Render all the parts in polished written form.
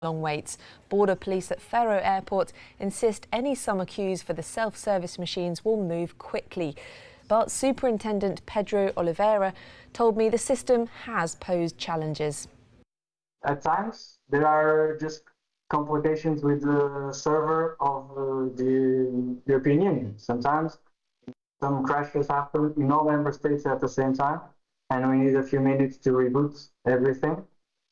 long waits. Border police at Faro Airport insist any summer queues for the self-service machines will move quickly. But Superintendent Pedro Oliveira told me the system has posed challenges. At times, there are just complications with the server of the European Union. Sometimes some crashes happen in all member states at the same time, and we need a few minutes to reboot everything.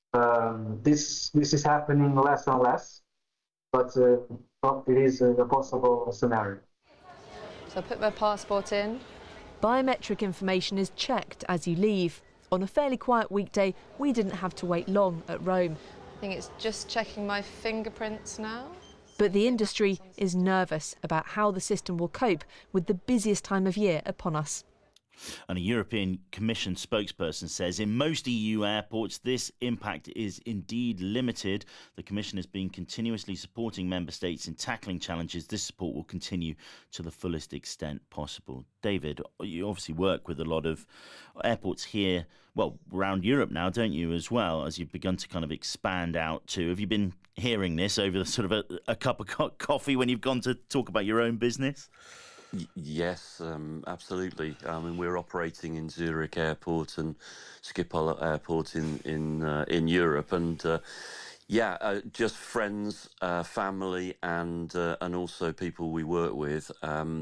This is happening less and less, but it is a possible scenario. So I put my passport in. Biometric information is checked as you leave. On a fairly quiet weekday, we didn't have to wait long at Rome. I think it's just checking my fingerprints now. But the industry is nervous about how the system will cope with the busiest time of year upon us. And a European Commission spokesperson says in most EU airports this impact is indeed limited. The Commission has been continuously supporting member states in tackling challenges. This support will continue to the fullest extent possible. David, you obviously work with a lot of airports here, well, around Europe now, don't you, as well, as you've begun to kind of expand out to. Have you been hearing this over sort of a cup of coffee when you've gone to talk about your own business? Yes, absolutely. I mean, we're operating in Zurich Airport and Schiphol Airport in Europe, and just friends, family, and also people we work with.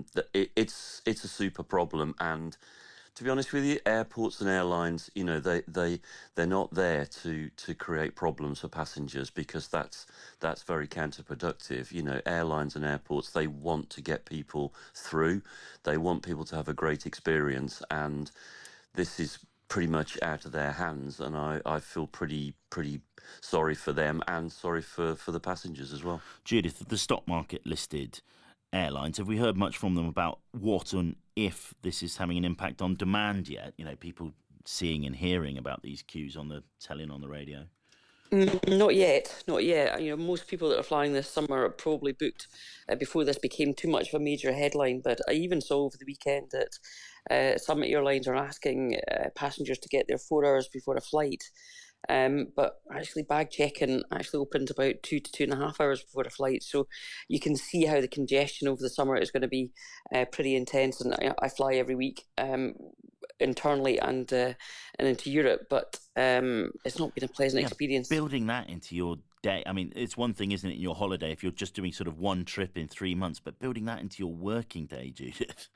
It's a super problem, and to be honest with you, airports and airlines, you know, they're not there to create problems for passengers, because that's very counterproductive. You know, airlines and airports, they want to get people through. They want people to have a great experience, and this is pretty much out of their hands. And I feel pretty sorry for them, and sorry for the passengers as well. Judith, the stock market listed airlines, have we heard much from them about what and if this is having an impact on demand yet? You know, people seeing and hearing about these queues on the telly and on the radio. Not yet. You know, most people that are flying this summer are probably booked before this became too much of a major headline. But I even saw over the weekend that some airlines are asking passengers to get there 4 hours before a flight. But actually bag check-in actually opens about 2 to 2.5 hours before a flight. So you can see how the congestion over the summer is going to be pretty intense. And I fly every week internally and into Europe, but it's not been a pleasant experience. Building that into your day, I mean, it's one thing, isn't it, in your holiday if you're just doing sort of one trip in 3 months, but building that into your working day, Judith.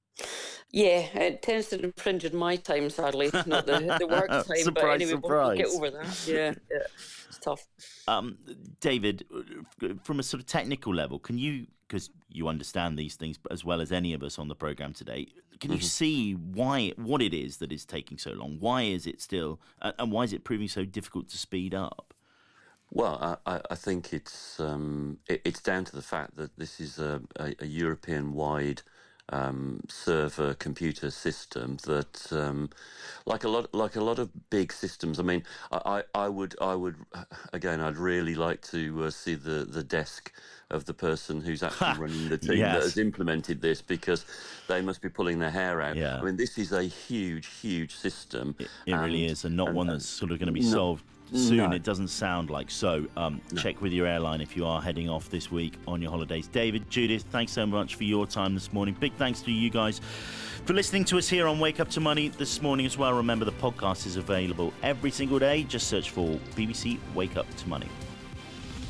Yeah, it tends to infringe on my time, sadly, not the work time. Surprise, but anyway, surprise. We'll get over that. Yeah, it's tough. David, from a sort of technical level, can you, because you understand these things as well as any of us on the programme today, can you see what it is that is taking so long? Why is it still, and why is it proving so difficult to speed up? Well, I think it's down to the fact that this is a European-wide server computer system that, like a lot of big systems. I mean, I would again, I'd really like to see the desk of the person who's actually running the team that has implemented this, because they must be pulling their hair out. Yeah. I mean, this is a huge system. It really is, and not one that's sort of going to be solved soon. No. It doesn't sound like so. Check with your airline if you are heading off this week on your holidays. David, Judith, thanks so much for your time this morning. Big thanks to you guys for listening to us here on Wake Up to Money this morning as well. Remember, the podcast is available every single day. Just search for BBC Wake Up to Money.